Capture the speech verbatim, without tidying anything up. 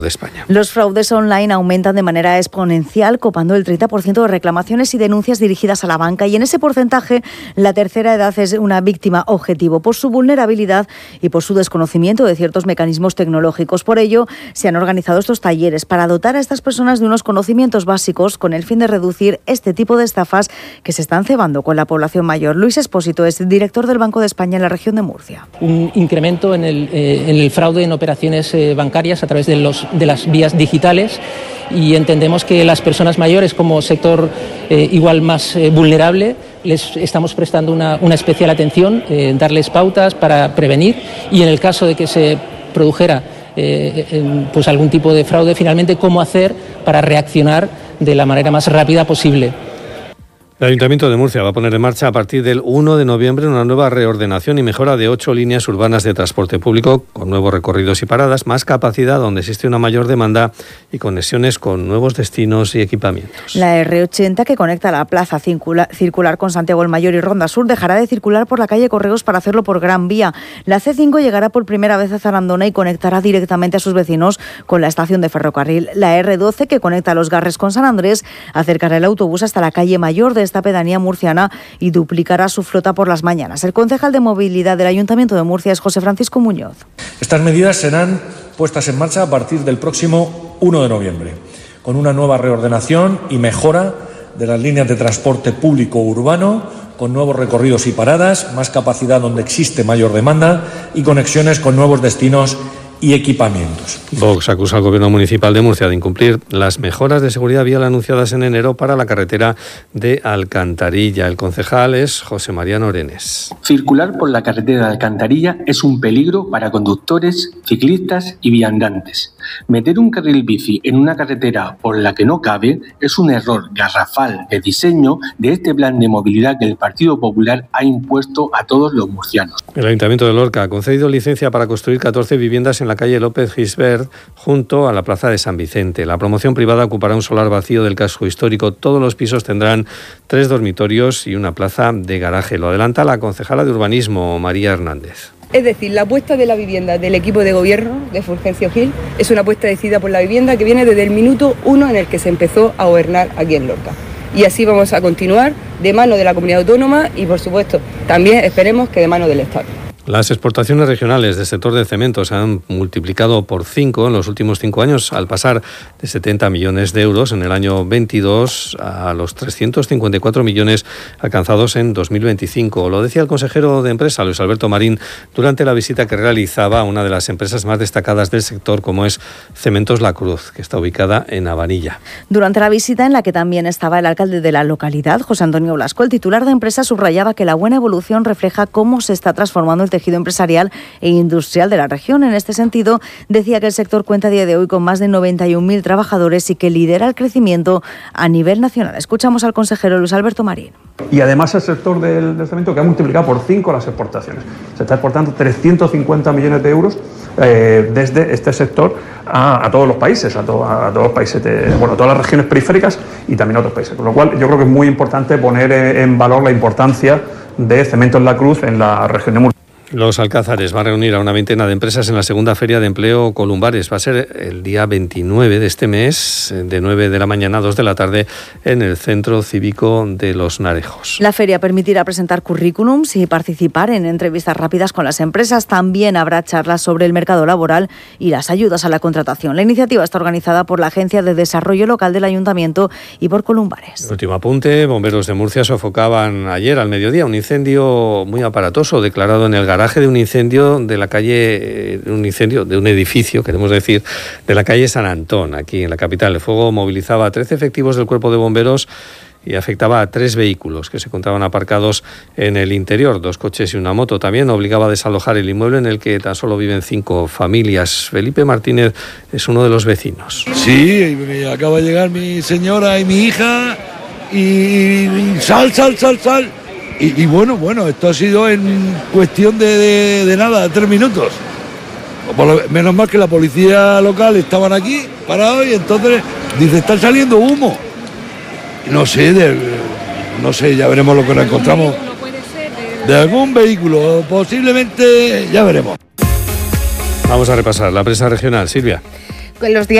de España. Los fraudes online aumentan de manera exponencial, copando el treinta por ciento de reclamaciones y denuncias dirigidas a la banca, y en ese porcentaje la tercera edad es una víctima objetivo por su vulnerabilidad y por su desconocimiento de ciertos mecanismos tecnológicos. Por ello, se han organizado estos talleres para dotar a estas personas de unos conocimientos básicos con el fin de reducir este tipo de estafas que se están cebando con la población mayor. Luis Espósito es director del Banco de España en la región de Murcia. Un incremento en el, eh, en el fraude en operaciones eh, bancarias a través de los de las vías digitales, y entendemos que las personas mayores, como sector eh, igual más eh, vulnerable, les estamos prestando una, una especial atención, eh, darles pautas para prevenir, y en el caso de que se produjera eh, eh, pues algún tipo de fraude, finalmente cómo hacer para reaccionar de la manera más rápida posible. El Ayuntamiento de Murcia va a poner en marcha a partir del uno de noviembre una nueva reordenación y mejora de ocho líneas urbanas de transporte público con nuevos recorridos y paradas, más capacidad donde existe una mayor demanda y conexiones con nuevos destinos y equipamientos. La erre ochenta, que conecta la plaza circular con Santiago el Mayor y Ronda Sur, dejará de circular por la calle Correos para hacerlo por Gran Vía. La ce cinco llegará por primera vez a Zarandona y conectará directamente a sus vecinos con la estación de ferrocarril. La erre doce, que conecta Los Garres con San Andrés, acercará el autobús hasta la calle Mayor de esta pedanía murciana y duplicará su flota por las mañanas. El concejal de movilidad del Ayuntamiento de Murcia es José Francisco Muñoz. Estas medidas serán puestas en marcha a partir del próximo uno de noviembre, con una nueva reordenación y mejora de las líneas de transporte público urbano, con nuevos recorridos y paradas, más capacidad donde existe mayor demanda y conexiones con nuevos destinos y equipamientos. Vox acusa al Gobierno Municipal de Murcia de incumplir las mejoras de seguridad vial anunciadas en enero para la carretera de Alcantarilla. El concejal es José María Norenes. Circular por la carretera de Alcantarilla es un peligro para conductores, ciclistas y viandantes. Meter un carril bici en una carretera por la que no cabe es un error garrafal de diseño de este plan de movilidad que el Partido Popular ha impuesto a todos los murcianos. El Ayuntamiento de Lorca ha concedido licencia para construir catorce viviendas en la calle López Gisbert, junto a la plaza de San Vicente. La promoción privada ocupará un solar vacío del casco histórico. Todos los pisos tendrán tres dormitorios y una plaza de garaje. Lo adelanta la concejala de Urbanismo, María Hernández. Es decir, la apuesta de la vivienda del equipo de gobierno de Fulgencio Gil es una apuesta decidida por la vivienda que viene desde el minuto uno en el que se empezó a gobernar aquí en Lorca. Y así vamos a continuar de mano de la comunidad autónoma y, por supuesto, también esperemos que de mano del Estado. Las exportaciones regionales del sector del cemento se han multiplicado por cinco en los últimos cinco años, al pasar de setenta millones de euros en el año veintidós a los trescientos cincuenta y cuatro millones alcanzados en dos mil veinticinco. Lo decía el consejero de Empresa, Luis Alberto Marín, durante la visita que realizaba a una de las empresas más destacadas del sector, como es Cementos La Cruz, que está ubicada en Habanilla. Durante la visita, en la que también estaba el alcalde de la localidad, José Antonio Blasco, el titular de Empresa subrayaba que la buena evolución refleja cómo se está transformando el tejido empresarial e industrial de la región. En este sentido, decía que el sector cuenta a día de hoy con más de noventa y un mil trabajadores y que lidera el crecimiento a nivel nacional. Escuchamos al consejero Luis Alberto Marín. Y además el sector del, del cemento, que ha multiplicado por cinco las exportaciones. Se está exportando trescientos cincuenta millones de euros eh, desde este sector a, a todos los países, a, to, a todos los países, de, bueno, a todas las regiones periféricas y también a otros países. Con lo cual, yo creo que es muy importante poner en valor la importancia de Cementos La Cruz en la región de Murcia. Los Alcázares va a reunir a una veintena de empresas en la segunda Feria de Empleo Columbares. Va a ser el día veintinueve de este mes, de nueve de la mañana a dos de la tarde, en el Centro Cívico de Los Narejos. La feria permitirá presentar currículums y participar en entrevistas rápidas con las empresas. También habrá charlas sobre el mercado laboral y las ayudas a la contratación. La iniciativa está organizada por la Agencia de Desarrollo Local del Ayuntamiento y por Columbares. El último apunte: bomberos de Murcia sofocaban ayer al mediodía un incendio muy aparatoso declarado en el garaje de un incendio de la calle, un incendio de un edificio, queremos decir, de la calle San Antón, aquí en la capital. El fuego movilizaba a trece efectivos del Cuerpo de Bomberos y afectaba a tres vehículos que se encontraban aparcados en el interior, dos coches y una moto. También obligaba a desalojar el inmueble en el que tan solo viven cinco familias. Felipe Martínez es uno de los vecinos. Sí, acaba de llegar mi señora y mi hija y, y sal, sal, sal, sal. Y, y bueno, bueno, esto ha sido en cuestión de, de, de nada, tres minutos. Por lo, menos mal que la policía local estaban aquí parados y entonces dice, está saliendo humo. No sé, de, no sé, ya veremos lo que nos encontramos. De algún vehículo, posiblemente, ya veremos. Vamos a repasar la prensa regional, Silvia. los